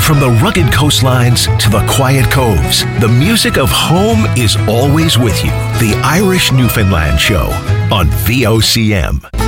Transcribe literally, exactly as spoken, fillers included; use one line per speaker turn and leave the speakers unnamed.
From the rugged coastlines to the quiet coves, the music of home is always with you. The Irish Newfoundland Show on V O C M.